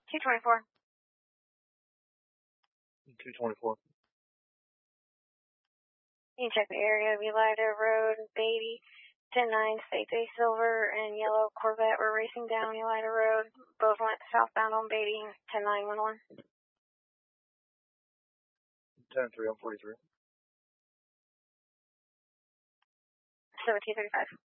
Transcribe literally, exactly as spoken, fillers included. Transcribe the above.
two twenty-four. two twenty-four. You can check the area of Elida Road, Beatty, ten nine, State Day Silver, and Yellow Corvette were racing down Elida Road. Both went southbound on Beatty, ten nine one one. ten three on forty-three. seventeen thirty-five.